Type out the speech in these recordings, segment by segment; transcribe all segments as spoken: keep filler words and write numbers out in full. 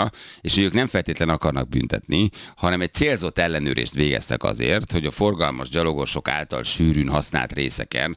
arra, és hogy ők nem feltétlenül akarnak büntetni, hanem egy célzott ellenőrést végeztek azért, hogy a forgalmas gyalogosok által sűrűn használt részeken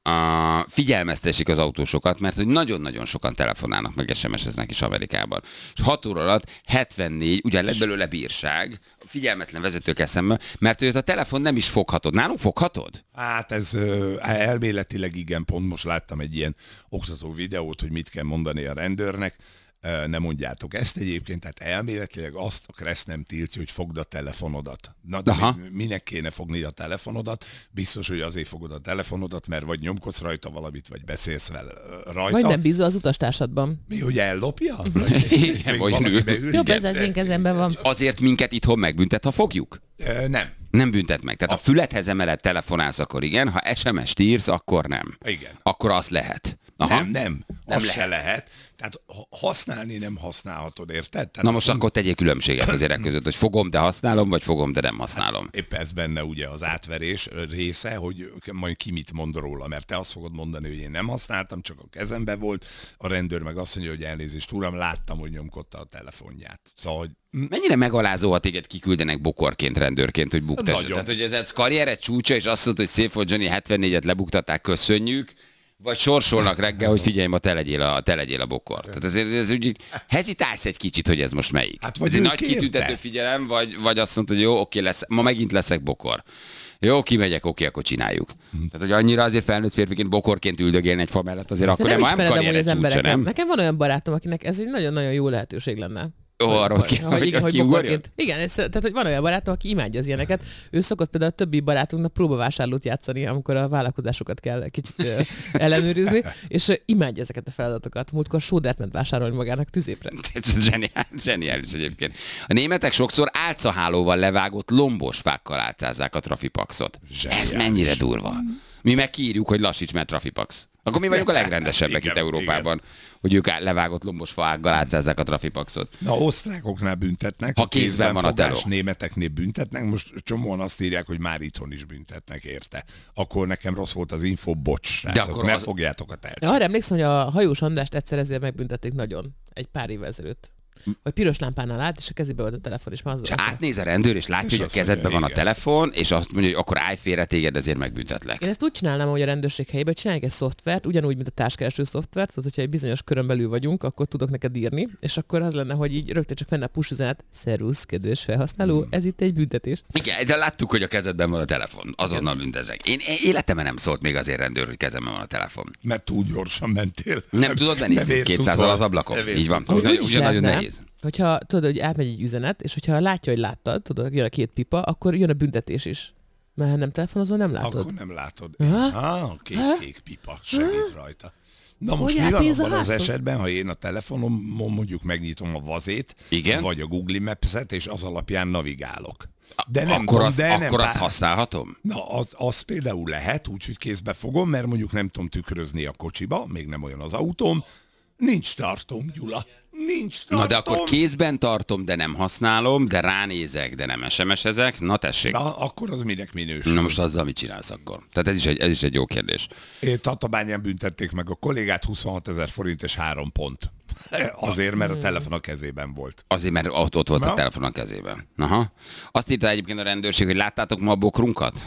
a figyelmeztessék az autósokat, mert hogy nagyon-nagyon sokan telefonálnak, meg es em es-eznek is Amerikában. És hat óra alatt hetvennégy, ugye lett belőle bírság, figyelmetlen vezetőkkel szemben, mert hogy a telefon nem is foghatod. Nálunk foghatod? Hát ez uh, elméletileg igen, pont most láttam egy ilyen oktató videót, hogy mit kell mondani a rendőrnek. Nem mondjátok ezt egyébként, tehát elméletileg azt a kereszt nem tiltja, hogy fogd a telefonodat. Na de mi, minek kéne fogni a telefonodat? Biztos, hogy azért fogod a telefonodat, mert vagy nyomkodsz rajta valamit, vagy beszélsz vele rajta. Vagy nem bízol az utastársadban. Mi, hogy ellopja? Igen, vagy nő. Jobb, ez az én kezemben van. Azért minket itthon megbüntet, ha fogjuk? E, nem. Nem büntet meg. Tehát a, a fülethez emelett telefonálsz, akkor igen, ha es em es-t írsz, akkor nem. Igen. Akkor azt lehet. Aha. Nem, nem. Nem az lehet. se lehet. Tehát használni nem használhatod, érted? Tehát Na most akkor tegyél különbséget az érek között, hogy fogom, de használom, vagy fogom, de nem használom. Hát épp ez benne ugye az átverés része, hogy majd ki mit mond róla, mert te azt fogod mondani, hogy én nem használtam, csak a kezembe volt, a rendőr meg azt mondja, hogy elnézést, uram, láttam, hogy nyomkodta a telefonját. Szóval, hogy mennyire megalázó, ha téged kiküldenek bokorként, rendőrként, hogy buktessd. Tehát, hogy ez egy karriered csúcsa, és azt mondta, hogy szép volt, Johnny, hetvennégyet lebuktatták, köszönjük. Vagy sorsolnak reggel, hogy figyelj, ma te legyél a, te legyél a bokor. Tehát ezért ez úgy hezitálsz egy kicsit, hogy ez most melyik. Hát ez egy nagy kitüntető figyelem, vagy, vagy azt mondod, hogy jó, oké, lesz, ma megint leszek bokor. Jó, kimegyek, oké, akkor csináljuk. Hmm. Tehát, hogy annyira azért felnőtt férfiként bokorként üldögélni egy fa mellett, azért akkor nem, nem, nem karriered csúcsa, nem? Nekem van olyan barátom, akinek ez egy nagyon-nagyon jó lehetőség lenne. Ó, arról ki, hogy, hogy, igen, hogy bokorként. Igen, ez, tehát hogy van olyan barátom, aki imádja az ilyeneket. Ő szokott például a többi barátunknak próbavásárlót játszani, amikor a vállalkozásokat kell kicsit ellenőrizni, és imádja ezeket a feladatokat. Múltkor sódert ment vásárolni magának tüzépre. Ez zseniális, zseniális egyébként. A németek sokszor álcahálóval levágott lombos fákkal álcázzák a trafipaxot. Zseniális. Ez mennyire durva. Mi meg kiírjuk, hogy lassíts, mert trafipax. Akkor mi vagyunk a legrendesebbek igen, itt Európában, igen. Hogy ők levágott lombos faággal átszázzák a trafipaxot. Na, osztrákoknál büntetnek, ha kézben van a teló. Németeknél büntetnek, most csomóan azt írják, hogy már itthon is büntetnek érte. Akkor nekem rossz volt az info, bocs, srácok, ne az... fogjátok a telcsét. Arra emlékszem, hogy a hajós Andrást egyszer ezért megbüntették nagyon, egy pár évvel ezelőtt. Vagy piros lámpánál állt, és a kezébe volt a telefon, és már az és átnéz a rendőr, és látja, és hogy a kezedben van igen. a telefon, és azt mondja, hogy akkor állj félre, téged ezért megbüntetlek. Én ezt úgy csinálnám, hogy a rendőrség helyében csinálják egy szoftvert, ugyanúgy, mint a társkereső szoftvert, tehát hogyha egy bizonyos körön belül vagyunk, akkor tudok neked írni, és akkor az lenne, hogy így rögtön csak menne a push üzenet, szervusz, kedves felhasználó, hmm. ez itt egy büntetés. Igen, de láttuk, hogy a kezedben van a telefon, azonnal büntezek. Én életemben nem szólt még azért rendőr, hogy kezemben van a telefon. Mert túl gyorsan mentél. Nem tudod benézni kétszázzal az ablakon. Így van, ugye nagyon nehéz. Hogyha tudod, hogy átmegy egy üzenet, és hogyha látja, hogy láttad, tudod, jön a két pipa, akkor jön a büntetés is. Mert ha nem telefonozol, nem látod. Akkor nem látod. Ah, két kék pipa segít rajta. Na most hogy mi van abban az esetben, ha én a telefonomon mondjuk megnyitom a vazét, igen? vagy a Google Maps-et, és az alapján navigálok. De nem akkor azt, de akkor nem azt használhatom? Na, az, az például lehet, úgyhogy kézbe fogom, mert mondjuk nem tudom tükrözni a kocsiba, még nem olyan az autóm. Nincs tartom, Gyula. Nincs tartom. Na de akkor kézben tartom, de nem használom, de ránézek, de nem es em es-ezek. Na tessék. Na, akkor az minek minősül? Na most azzal mit csinálsz akkor? Tehát ez is egy, ez is egy jó kérdés. Tatabányán büntették meg a kollégát, huszonhat ezer forint és három pont. Azért, mert a telefon a kezében volt. Azért, mert ott, ott volt Na? a telefon a kezében. Aha. Azt írta egyébként a rendőrség, hogy láttátok ma a bokrunkat?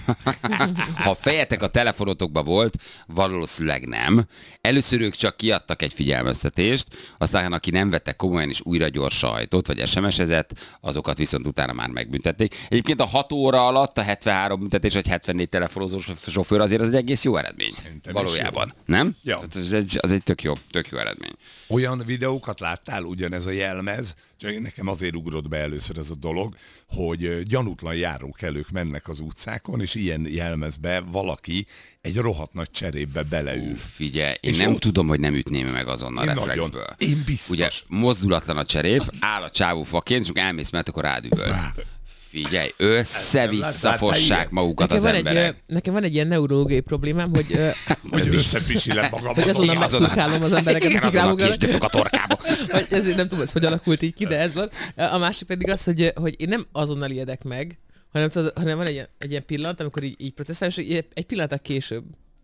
Ha a fejetek a telefonotokba volt, valószínűleg nem. Először ők csak kiadtak egy figyelmeztetést, aztán aki nem vette komolyan és újra gyors sajtot, vagy es em es-ezett, azokat viszont utána már megbüntették. Egyébként a hat óra alatt a hetvenhárom büntetés, vagy hetvennégy telefonozós sofőr azért az egy egész jó eredmény. Szerintem valójában. Nem? Ja. Az egy, az egy tök jó, tök jó eredmény. Olyan videókat láttál, ugyanez a jelmez, csak nekem azért ugrott be először ez a dolog, hogy gyanútlan járókelők mennek az utcákon, és ilyen jelmezbe valaki egy rohadt nagy cserépbe beleül. Ú, figyelj, én és nem ott... tudom, hogy nem ütném meg azonnal én reflexből. Nagyon. Én biztos. Ugye mozdulatlan a cserép, áll a csávó faként, és elmész, mert akkor rádüböl. Figyelj, össze-vissza fossák magukat nekem az emberek. Egy, nekem van egy ilyen neurológiai problémám, hogy... hogy összepisilem magam. Hogy azonnal megszurkálom az embereket. Igen, azonnal késdöfök a torkába. Ezért nem tudom, ez hogy alakult így ki, de ez van. A másik pedig az, hogy, hogy én nem azonnal ijedek meg, hanem, hanem van egy, egy ilyen pillanat, amikor így, így protestál, és egy pillanat később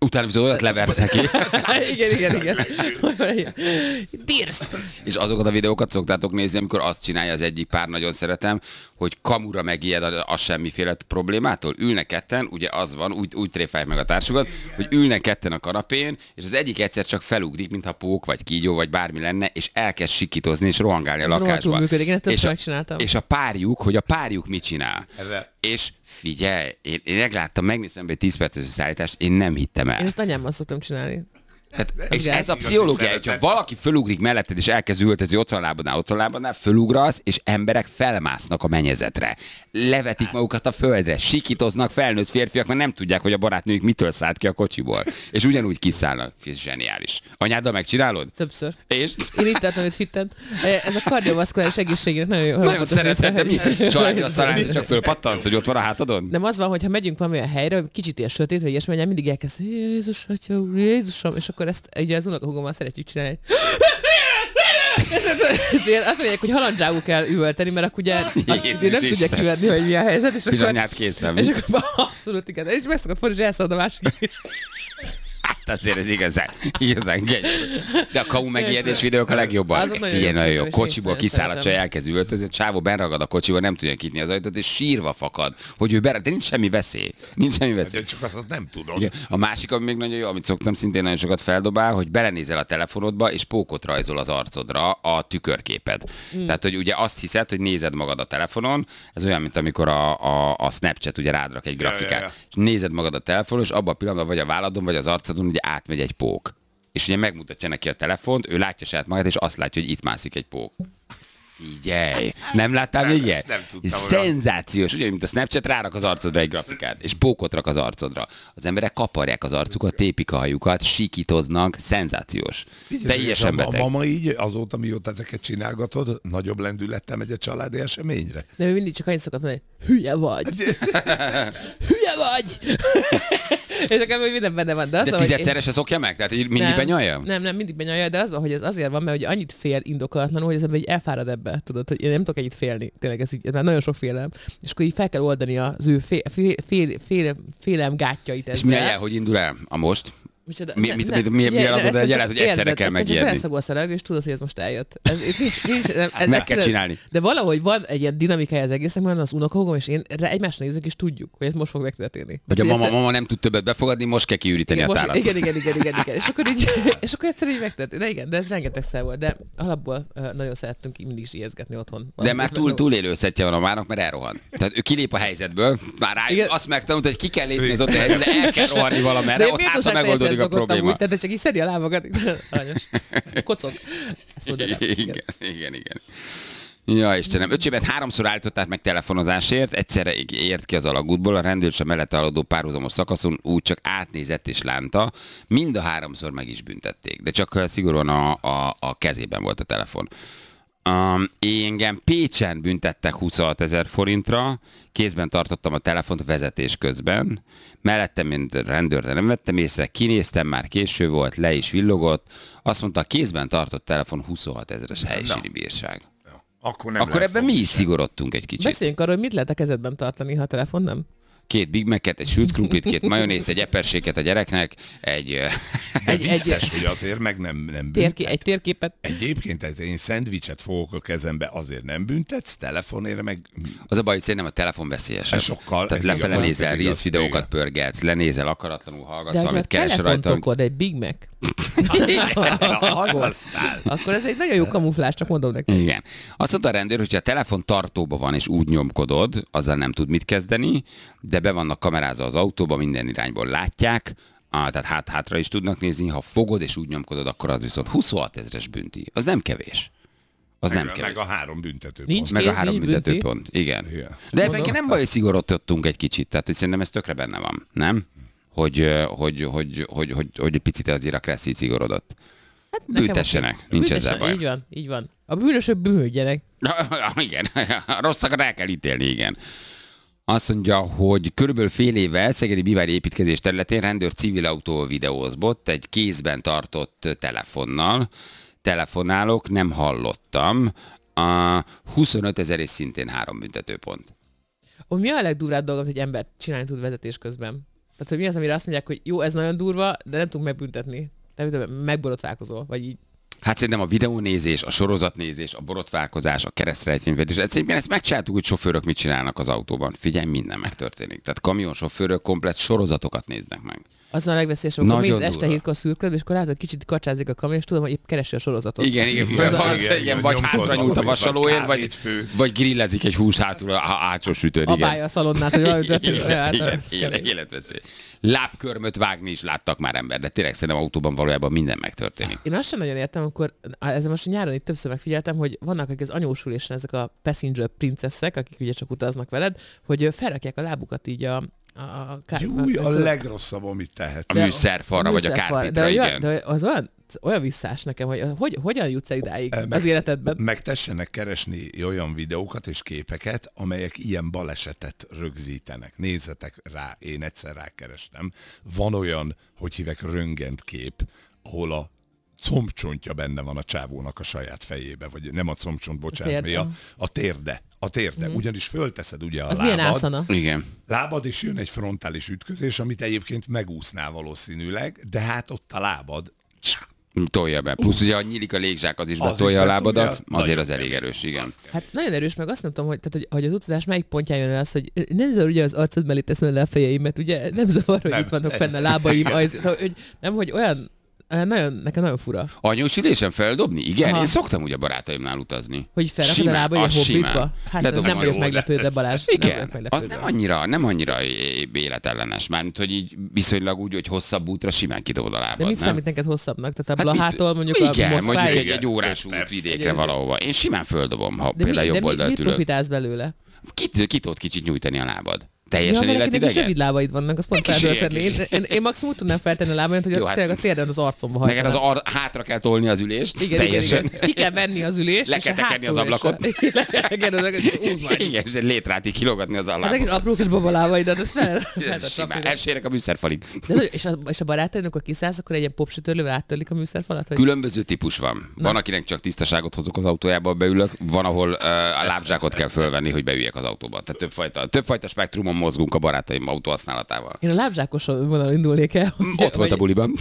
Utána viszont olyat leversz neki. igen, igen, igen. Dír! És azokat a videókat szoktátok nézni, amikor azt csinálja az egyik pár, nagyon szeretem, hogy kamura megijed a, a semmiféle problémától. Ülnek ketten, ugye az van, úgy, úgy tréfálják meg a társukat, hogy ülnek ketten a kanapén, és az egyik egyszer csak felugrik, mintha pók, vagy kígyó, vagy bármi lenne, és elkezd sikítozni, és rohangálni a lakásba. Működik, én és, a, és a párjuk, hogy a párjuk mit csinál. Ezzel. És figyelj, én, én megláttam, megnéztem egy tíz perces szállítást, én nem hittem el. Én ezt anyámmal szoktam csinálni. Hát, és ez a pszichológia, hogyha valaki fölugrik melletted, és elkezd ültezni ott van lábadnál, ott van lábadnál, fölugrasz, és emberek felmásznak a mennyezetre. Levetik magukat a földre, sikítoznak felnőtt férfiak, mert nem tudják, hogy a barátnőjük mitől szállt ki a kocsiból. És ugyanúgy kiszállnak. Ez zseniális. Anyáddal megcsinálod? Többször. És? Én itt tartom, hogy fittent. Ez a kardiovaszkuláris egészségének nagyon jó. Nagyon szereted, de mi? Családi azt találni, csak fölpattansz, hogy ott van a hátadon? Nem az van, hogy ha megyünk valamilyen helyre, kicsit ilyen sötét, vagy ilyesmi, hogy mindig elkezd, Jézus, Atya úr, Jézusom, és akkor ezt ugye az unokahúgommal szeretjük csinálni. Azt mondják, hogy halandzsául kell üvölteni, mert akkor ugye nem tudják kivenni, hogy mi a helyzet. És, és akkor, anyát készen. És akkor abszolút igen. És meg szokott fordulni, és elszalad a másik. Hát azért ez igazán, igazán genyó. De a kamu megijedés videók a legjobban. Ilyen nagyon jó. Kocsiból kiszáll a csaj, elkezd üvöltözni, a csávó benragad a kocsiból, nem tudja nyitni az ajtót, és sírva fakad, hogy ő beragad, de nincs semmi veszély. Nincs semmi veszély. De csak azt nem tudod. Igen. A másik, ami még nagyon jó, amit szoktam szintén nagyon sokat feldobál, hogy belenézel a telefonodba, és pókot rajzol az arcodra a tükörképed. Mm. Tehát, hogy ugye azt hiszed, hogy nézed magad a telefonon, ez olyan, mint amikor a, a, a Snapchat ugye rádrak egy grafikát, ja, ja, ja. És nézed magad a telefonon, és abban a pillanatban vagy a válladon, vagy az arcodon ugye átmegy egy pók. És ugye megmutatja neki a telefont, ő látja saját magát, és azt látja, hogy itt mászik egy pók. Figyelj! Nem láttál még ilyet? Szenzációs, ugye, mint a Snapchat, rárak az arcodra egy grafikát, és pókot rak az arcodra. Az emberek kaparják az arcukat, tépik a hajukat, sikítoznak, szenzációs. Teljesen beteg. A mama így, azóta mióta ezeket csinálgatod, nagyobb lendülettel megy a családi eseményre? De ő mindig csak annyit szokott mondani, hülye vagy! Hülye vagy! És akkor minden benne van. De, az de tizedszerre se szokja meg? Tehát így mindig nem, benyalja? Nem, nem, mindig benyalja, de az van, hogy ez azért van, mert hogy annyit fél indokolatlanul, hogy az ember így elfárad ebbe. Tudod, hogy én nem tudok ennyit félni. Tényleg ez, így, ez már nagyon sok félelem. És akkor így fel kell oldani az ő fél, fél, fél, fél, félelem gátjait ezzel. És mi a jel, hogy indul el a most? Micsoda, mi, ne, mit, ne, mit, mi, mi adod egy jelet, hogy egyszerre érzed, kell megijedni? Csak beleszagolsz a levegő, és tudod, hogy ez most eljött. Ez, ez nincs, nincs, nem, ez meg kell csinálni. De valahogy van egy ilyen dinamikája az egésznek, mert az unokahúgom, és én egymásra nézünk, és tudjuk, hogy ez most fog megtörténni. Hogy a mama, mama nem tud többet befogadni, most kell kiüríteni igen, a most, tálat. Igen, igen, igen, igen, igen. És akkor így, és akkor egyszerűen így megtörtént. De igen, de ez rengetegszer volt. De alapból uh, nagyon szerettünk mindig is ijeszgetni otthon. De már túl, túlélő szettje van a mának, mert elrohan. Tehát ő kilép a helyzetből, már rá, azt megtanult, hogy ki kell lépni az ott helyzetbe, de el kell rohanni valamerre, ott hát megoldódik a probléma. Tehát csak így szedi a lábakat. Aranyos. Kocog. Ezt mondod, igen, igen, igen, igen. Ja, Istenem, öcsémet háromszor állították meg telefonozásért, egyszerre ért ki az alagútból, a rendőrség mellett haladó párhuzamos szakaszon úgy csak átnézett és lánta, mind a háromszor meg is büntették, de csak szigorúan a, a, a kezében volt a telefon. Um, engem Pécsen büntettek huszonhat ezer forintra, kézben tartottam a telefont vezetés közben, mellettem, mint rendőr, de nem vettem észre, kinéztem, már késő volt, le is villogott, azt mondta, a kézben tartott telefon huszonhat ezeres helyszíni bírság. Akkor, nem Akkor ebben mi is szigorodtunk egy kicsit. Beszéljünk arról, hogy mit lehet a kezedben tartani, ha a telefon nem? Két Big Mac-et, egy sült krumplit, két majonézt, egy eperséket a gyereknek, egy... egy vicces, hogy azért meg nem, nem büntet. Térké, egy térképet. Egyébként tehát én szendvicset fogok a kezembe, azért nem büntetsz, telefonért meg... Az a baj, hogy szerintem a telefon veszélyesebb. Sokkal. Tehát lefele nézel, Reels videókat pörgetsz, lenézel, akaratlanul hallgatsz, de valamit keresel rajta. De ha egy Big Mac, akkor, akkor ez egy nagyon jó kamuflás, csak mondom neki. Igen. Azt mondta a rendőr, hogyha a telefon tartóban van és úgy nyomkodod, azzal nem tud mit kezdeni, de be vannak kamerázva az autóba, minden irányból látják, ah, tehát hát-hátra is tudnak nézni, ha fogod és úgy nyomkodod, akkor az viszont huszonhat ezeres bünti. Az nem kevés. Az meg, nem kevés. Meg a három büntetőpont. Nincs meg kéz, a három nincs büntetőpont. Igen. Igen. De ebben nem baj, hogy szigorodottunk egy kicsit. Tehát hogy szerintem ez tökre benne van, nem? Hogy, hogy, hogy, hogy, hogy, hogy egy picit azért a Kressz így szigorodott. Hát büntessenek, nincs ezzel baj. Így van, így van. A bűnösök bűnhődjenek. Igen, a rosszakat el kell ítélni, igen. Azt mondja, hogy körülbelül fél éve Szegedi Bivári építkezés területén rendőr civil autó videózbott egy kézben tartott telefonnal. Telefonálok, nem hallottam. A huszonöt ezer és szintén három büntetőpont. Ó, mi a legdurvább dolog, hogy egy ember csinálni tud vezetés közben? Tehát, hogy mi az, amire azt mondják, hogy jó, ez nagyon durva, de nem tudunk megbüntetni. Tehát megborotválkozol, vagy így. Hát szerintem a videónézés, a sorozatnézés, a borotválkozás, a keresztrejtvényvedés, egyszerűen ezt megcsináltuk, hogy sofőrök mit csinálnak az autóban. Figyelj, minden megtörténik. Tehát kamionsofőrök komplett sorozatokat néznek meg. Az a legveszélyesebb, amikor Nagyon mész este durva. hétkor szürköd, és akkor látod, hogy kicsit kacsázik a kamion, és tudom, hogy épp keresi a sorozatot. Igen, igen, Igen, igen, az, igen, igen, igen, vagy nyomkod hátra nyúlt a valamit, vasalóért, vagy vagy, kávét főz. vagy grillezik egy húst hátul a hátsó sütőn. Igen. Abálja a szalonnát, hogy valami történik. Igen, olyan, igen, hát, igen, kemény. életveszély. Lábkörmöt vágni is láttak már ember, de tényleg szerintem autóban valójában minden megtörténik. Én azt sem nagyon értem, amikor ezzel most nyáron itt többször megfigyeltem, hogy vannak, akik az anyósulésen ezek a passenger princeszek, akik ugye csak utaznak veled, hogy felrakják a lábukat így a a, a, kár, Júj, a a, legrosszabb, amit tehetsz. A műszerfalra, vagy a műszerfal. kárpitra, de olyan, igen. de az olyan, olyan visszás nekem, hogy, hogy hogyan jutsz el idáig Meg- az életedben. Megtessenek keresni olyan videókat és képeket, amelyek ilyen balesetet rögzítenek. Nézzetek rá, én egyszer rákerestem. Van olyan, hogy hívek röntgent kép, ahol a combcsontja benne van a csávónak a saját fejébe, vagy nem a combcsont, bocsánat, térde. mi a, a térde. A térde, Mhm. ugyanis fölteszed ugye a Az milyen lábad, ászana? Igen. lábad, és jön egy frontális ütközés, amit egyébként megúsznál valószínűleg, de hát ott a lábad Tolja be. Plusz ugye, ha nyílik a légzsák, az is Az is betolja a betolja. lábadat, azért Nagyon az elég kemény. erős, igen. Hát nagyon erős, meg azt nem tudom, hogy, tehát, hogy, hogy az utazás melyik pontján jön el az, hogy nem zavar ugye az arcod mellé teszem le a fejeimet, ugye nem zavar, hogy Nem. itt vannak fenn a lábaim, az, hogy nem, hogy olyan, olyan nagyon, nekem nagyon fura, Anyósülésen feldobni? Igen, Aha. én szoktam ugye barátaimnál utazni. hogy felrakod a Simán, lábaid a az simán. hobbitba. Hát Ledobom nem a vagyok jó meglepődve, Balázs. nem Igen, vagyok az meglepődve. nem annyira, nem annyira é- életellenes. Mármint, hogy így viszonylag úgy, hogy hosszabb útra simán kidobod a lábad, De mit nem? számít neked hosszabbnak? Tehát a Hát mit- Blahától mondjuk igen, a mondjuk Moszkváig? egy, egy órás Persze. út vidékre Egy- valahova. Én simán földobom, ha De, mi, például de jobb mi, oldalt mit ülök. profitálsz belőle? Ki, ki tudod kicsit nyújtani a lábad? Ja, Teljesen mert nekinek is életidegen? rövid lábaid vannak, azt pont Neki fel is tudod tenni. ilyen Én, én, én maximum tudnám feltenni a lábaimat, hogy Jó, a, hát- tényleg a térden az arcomba Neked az hajtanak. ar- hátra kell tolni az ülést, Igen, igen, teljesen. igen. Ki kell venni az ülést, Le és kell a tekerni az hátul ablakot. is a- Le kell tekerni az ablakot, és úgy vagy. Igen, és egy létrát így kilogatni az Hát neked allábot. apró kis babalábaidat, ez fel, fel Ez Simán, elsérek a műszerfalig. De, nagyon- és, a, és a barátaid, amikor kiszállsz, akkor egy ilyen popsütörlővel áttörlik a műszerfalat? Vagy? Különböző típus van. Van, akinek csak tisztaságot hozok az autójába, beülök, van, ahol uh, a lábzsákot kell fölvenni, hogy beüljek az autóba. Tehát többfajta, többfajta spektrumon mozgunk a barátaim autó használatával. Én a lábzsákos vonalon indulnék el. Ott volt a buliban.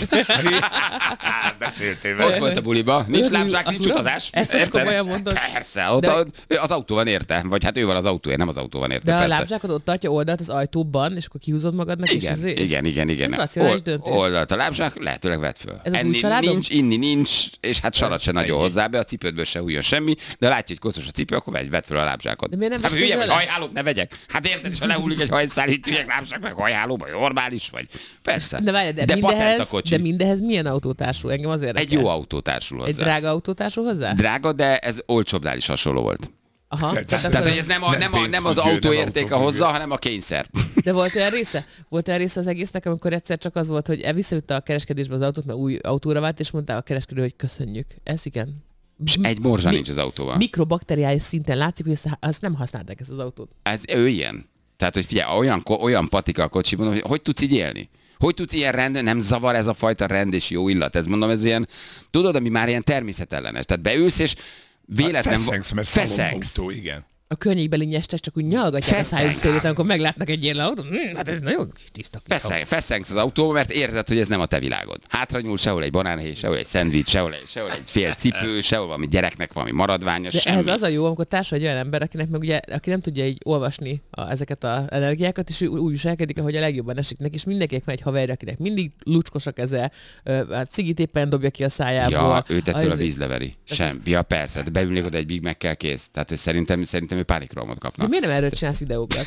beszéltél vele. Ott volt a buliban. Nincs Az- lábzsák, az nincs uram? utazás. Ezt most Érted? komolyan mondod? Persze, ott De- a, az autó van érte. Vagy hát ő van az autója, nem az autó van érte. De a persze. lábzsákot ott tartja oldalt az ajtóban, és akkor kihúzod magadnak, és Igen, ezért? igen, igen, igen. Ez racionális Old- döntés. Oldalt a lábzsák, lehetőleg vedd föl. Ez az Enni új családom? nincs, inni nincs, és hát sarat se nagyon Ennyi. hozzá be, a cipődből se hújjon semmi, de látja, hogy koszos a cipő, akkor vegy, vedd föl a lábzsákot. De miért nem hát veszed hülye, vagy vele? hajhálót ne vegyek. Hát érted, és ha lehullik egy hajszál, itt üljek lábzsák, meg hajhálóba, normális vagy. Persze. De várj, de, de patent a mindehez, kocsi. de mindehez milyen autó társul? Engem az érdekel. Egy jó autó társul Egy hozzá. drága autó társul hozzá? Drága, de ez olcsóbbnál is hasonló volt. Aha. Tehát- Tehát Tehát, akkor- hogy ez nem, a, Nem nem, a, nem az pénzfüggő, autó nem értéke autófüggő. hozza, hanem a kényszer. De volt olyan része? Volt olyan része az egésznek, amikor egyszer csak az volt, hogy visszavitte a kereskedésbe az autót, mert új autóra vált, és mondta a kereskedő, hogy köszönjük. Ez igen. És egy morzsa Mi- nincs az autóval. Mikrobakteriális szinten látszik, hogy ezt, azt nem használták ezt az autót. Ez ő ilyen. Tehát, hogy figyelj, olyan, ko- olyan patika a kocsiban, hogy hogy tudsz így élni? Hogy tudsz ilyen rend, nem zavar ez a fajta rend és jó illat? Ez mondom, ez ilyen, tudod, ami már ilyen természetellenes. Tehát beülsz, és véletlen... Feszengsz, mert Feszengsz. autó, igen. A környékbeli nyestek csak úgy nyalgatják a szájuk Feszengsz. szélét, amikor meglátnak egy ilyen autót. Hm, hát ez nagyon kis tiszta kis autó. Feszeng, feszengsz az autóba, mert érzed, hogy ez nem a te világod. Hátra nyúl, sehol egy banánhéj, sehol egy szendvics, sehol egy, sehol egy fél cipő, sehol valami gyereknek valami maradványa, De semmi. ez az a jó, amikor társul egy olyan ember, akinek meg ugye, aki nem tudja így olvasni a, ezeket az energiákat, és ő úgy viselkedik, ahogy a legjobban esik neki, és mindenkinek van egy haverja, akinek mindig lucskos a keze, ö, a cigit éppen dobja ki a szájából. Ja, őt ettől a Az- vízleveri. Sem. Ja, persze, de beülnék oda egy Big Mac-kel kész. Tehát hogy szerintem, szerintem ő pánikrohamot De kapna. miért nem erről csinálsz videókat?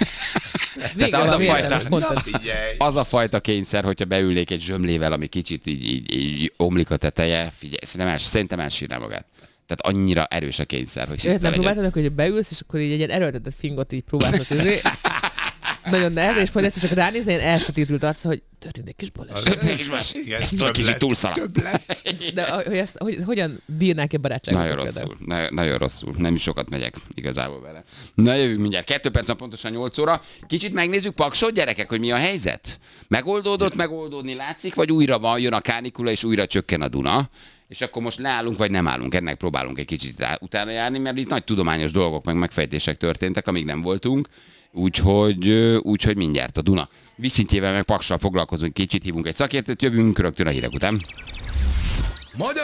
Vége az van, a miért fajta- nem? Most mondtad. Figyelj. Az a fajta kényszer, hogyha beülnék egy zsömlével, ami kicsit így, így, így omlik a teteje, figyelj, szerintem, els, szerintem elsírná magát. Tehát annyira erős a kényszer, hogy És nem tiszta legyen. próbáltad, hogy beülsz, és akkor így egy ilyen erőltetett fingot így próbálsz közé. Nagyon nehéz, és majd ezt csak ránézni, ilyen elsötétült arca, hogy történt egy kis baleset. Mégis más. Igen, Ezt több tudod, kicsit lett, túlszaladt. több lett. De hogy ezt, hogy, hogyan bírnák egy barátságot? Nagyon rosszul, nagyon, nagyon rosszul. Nem is sokat megyek igazából vele. Na jövünk mindjárt. Kettő perc van pontosan nyolc óra. Kicsit megnézzük Paksot, gyerekek, hogy mi a helyzet? Megoldódott, megoldódni látszik, vagy újra van, jön a kánikula, és újra csökken a Duna? És akkor most leállunk, vagy nem állunk. Ennek próbálunk egy kicsit utána járni, mert itt nagy tudományos dolgok, meg megfejtések történtek, amíg nem voltunk. Úgyhogy, úgyhogy mindjárt a Duna vízszintjével meg Paksal foglalkozunk, kicsit hívunk egy szakértőt, jövünk rögtön a hírek után. Magyar